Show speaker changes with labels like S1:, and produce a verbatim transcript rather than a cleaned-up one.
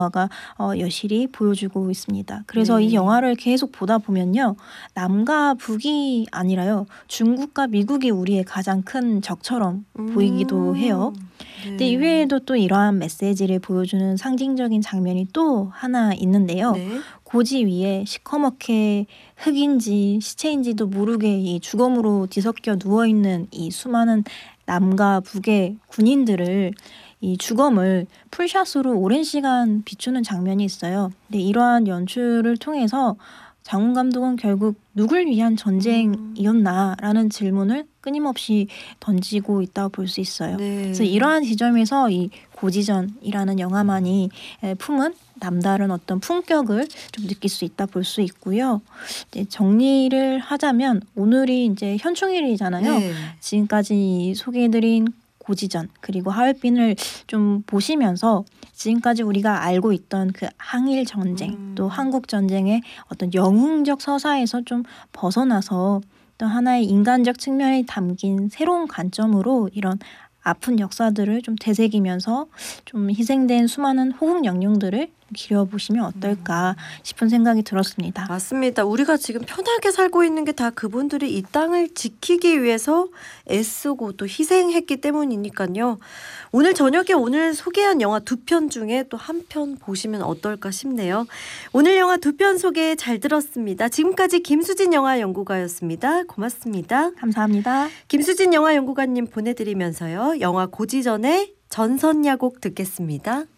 S1: 영화가 어, 여실히 보여주고 있습니다. 그래서
S2: 네.
S1: 이 영화를 계속 보다 보면요. 남과 북이 아니라요. 중국과 미국이 우리의 가장 큰 적처럼 보이기도 해요.
S2: 네.
S1: 근데 이외에도 또 이러한 메시지를 보여주는 상징적인 장면이 또 하나 있는데요.
S2: 네.
S1: 고지 위에 시커멓게 흙인지 시체인지도 모르게 이 주검으로 뒤섞여 누워있는 이 수많은 남과 북의 군인들을 이 주검을 풀샷으로 오랜 시간 비추는 장면이 있어요. 근데 이러한 연출을 통해서 장훈 감독은 결국 누굴 위한 전쟁이었나라는 질문을 끊임없이 던지고 있다고 볼 수 있어요.
S2: 네.
S1: 그래서 이러한 지점에서 이 고지전이라는 영화만이 품은 남다른 어떤 품격을 좀 느낄 수 있다 볼 수 있고요. 이제 정리를 하자면 오늘이 이제 현충일이잖아요.
S2: 네.
S1: 지금까지 소개해드린 고지전 그리고 하얼빈을 좀 보시면서 지금까지 우리가 알고 있던 그 항일 전쟁
S2: 음.
S1: 또 한국 전쟁의 어떤 영웅적 서사에서 좀 벗어나서 또 하나의 인간적 측면이 담긴 새로운 관점으로 이런 아픈 역사들을 좀 되새기면서 좀 희생된 수많은 호국 영웅들을 기려보시면 어떨까 싶은 생각이 들었습니다.
S2: 맞습니다. 우리가 지금 편하게 살고 있는 게 다 그분들이 이 땅을 지키기 위해서 애쓰고 또 희생했기 때문이니까요. 오늘 저녁에 오늘 소개한 영화 두 편 중에 또 한 편 보시면 어떨까 싶네요. 오늘 영화 두 편 소개 잘 들었습니다. 지금까지 김수진 영화연구가였습니다. 고맙습니다.
S1: 감사합니다.
S2: 김수진 영화연구가님 보내드리면서요. 영화 고지전의 전선야곡 듣겠습니다.